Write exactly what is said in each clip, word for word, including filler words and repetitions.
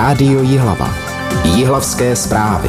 Rádio Jihlava. Jihlavské zprávy.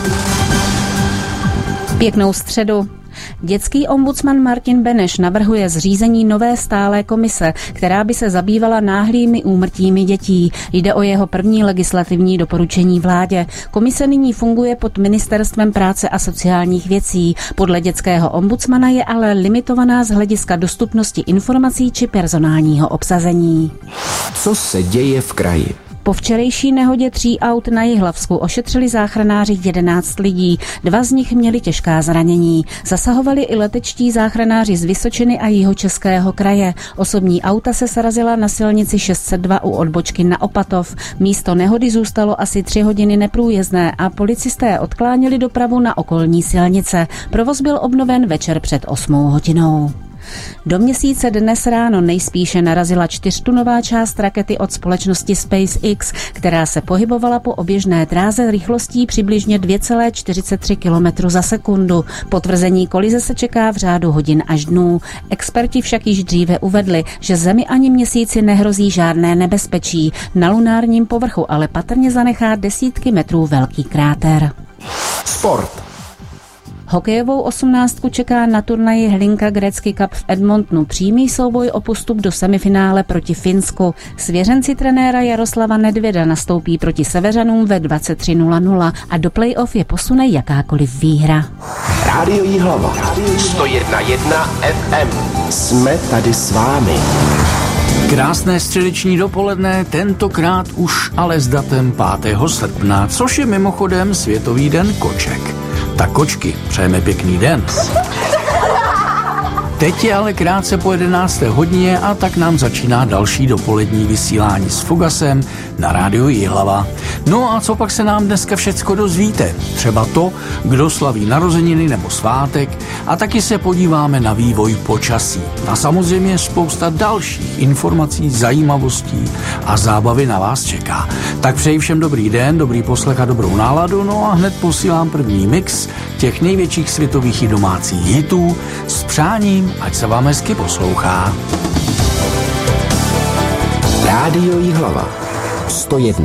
Pěknou středu. Dětský ombudsman Martin Beneš navrhuje zřízení nové stálé komise, která by se zabývala náhlými úmrtími dětí. Jde o jeho první legislativní doporučení vládě. Komise nyní funguje pod Ministerstvem práce a sociálních věcí. Podle dětského ombudsmana je ale limitovaná z hlediska dostupnosti informací či personálního obsazení. Co se děje v kraji? Po včerejší nehodě tří aut na Jihlavsku ošetřili záchranáři jedenáct lidí. Dva z nich měli těžká zranění. Zasahovali i letečtí záchranáři z Vysočiny a Jihočeského kraje. Osobní auta se srazila na silnici šest set dva u odbočky na Opatov. Místo nehody zůstalo asi tři hodiny neprůjezdné a policisté odkláněli dopravu na okolní silnice. Provoz byl obnoven večer před osmou hodinou. Do Měsíce dnes ráno nejspíše narazila čtyřtunová část rakety od společnosti SpaceX, která se pohybovala po oběžné dráze rychlostí přibližně dvě celé čtyřicet tři kilometru za sekundu. Potvrzení kolize se čeká v řádu hodin až dnů. Experti však již dříve uvedli, že Zemi ani Měsíci nehrozí žádné nebezpečí. Na lunárním povrchu ale patrně zanechá desítky metrů velký kráter. Sport. Hokejovou osmnáctku čeká na turnaji Hlinka Gretzky Cup v Edmontonu přímý souboj o postup do semifinále proti Finsku. Svěřenci trenéra Jaroslava Nedvěda nastoupí proti Seveřanům ve dvacet tři nula nula a do play-off je posune jakákoliv výhra. Rádio Jihlava. sto jedna jedna ef em. Jsme tady s vámi. Krásné středeční dopoledne, tentokrát už ale s datem pátého srpna, což je mimochodem Světový den koček. Tak kočky, přejeme pěkný den. Teď je ale krátce po jedenácté hodině a tak nám začíná další dopolední vysílání s Fugasem na rádiu Jihlava. No a co pak se nám dneska všecko dozvíte? Třeba to, kdo slaví narozeniny nebo svátek, a taky se podíváme na vývoj počasí. A samozřejmě spousta dalších informací, zajímavostí a zábavy na vás čeká. Tak přeji všem dobrý den, dobrý poslech a dobrou náladu, no a hned posílám první mix těch největších světových i domácích hitů s přáním, ať se vám hezky poslouchá. Rádio Jihlava. sto jedna.